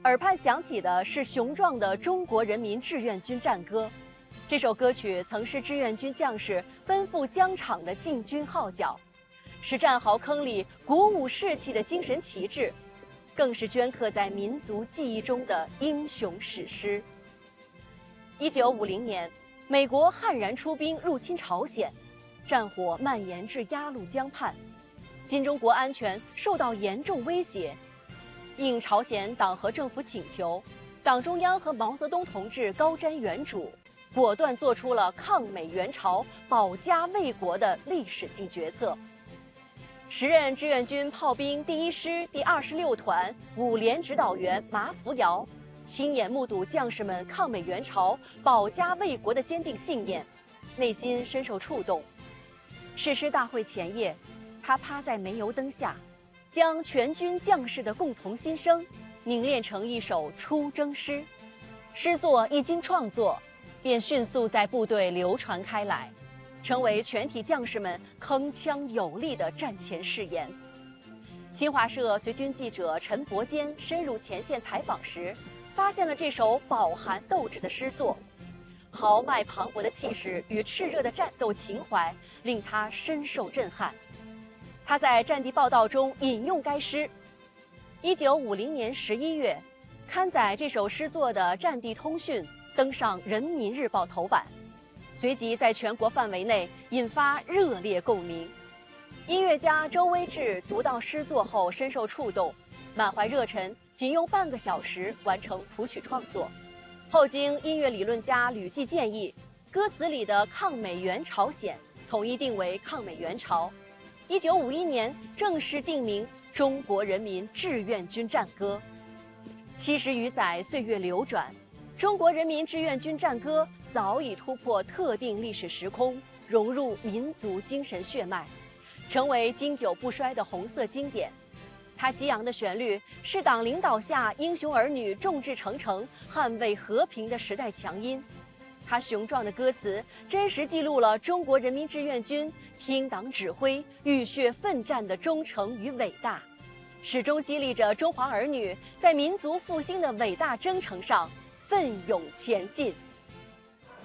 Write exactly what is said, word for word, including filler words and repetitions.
耳畔响起的是雄壮的中国人民志愿军战歌。这首歌曲曾是志愿军将士奔赴疆场的进军号角，是战壕坑里鼓舞士气的精神旗帜，更是镌刻在民族记忆中的英雄史诗。一九五零年，美国悍然出兵入侵朝鲜，战火蔓延至鸭绿江畔，新中国安全受到严重威胁。应朝鲜党和政府请求，党中央和毛泽东同志高瞻远瞩，果断做出了抗美援朝、保家卫国的历史性决策。时任志愿军炮兵第一师第二十六团五连指导员马福尧，亲眼目睹将士们抗美援朝、保家卫国的坚定信念，内心深受触动。誓师大会前夜，他趴在煤油灯下，将全军将士的共同心声凝练成一首出征诗。诗作一经创作，便迅速在部队流传开来，成为全体将士们铿锵有力的战前誓言。新华社随军记者陈伯坚深入前线采访时，发现了这首饱含斗志的诗作，豪迈磅礴的气势与炽热的战斗情怀令他深受震撼。他在战地报道中引用该诗。一九五零年十一月，刊载这首诗作的《战地通讯》登上《人民日报》头版，随即在全国范围内引发热烈共鸣。音乐家周威志读到诗作后深受触动，满怀热忱，仅用半个小时完成谱曲创作。后经音乐理论家吕季建议，歌词里的抗美援朝鲜统一定为抗美援朝。一九五一年正式定名《中国人民志愿军战歌》。七十余载岁月流转，中国人民志愿军战歌早已突破特定历史时空，融入民族精神血脉，成为经久不衰的红色经典。它激昂的旋律是党领导下英雄儿女众志成城捍卫和平的时代强音。它雄壮的歌词真实记录了中国人民志愿军听党指挥、浴血奋战的忠诚与伟大，始终激励着中华儿女在民族复兴的伟大征程上奋勇前进。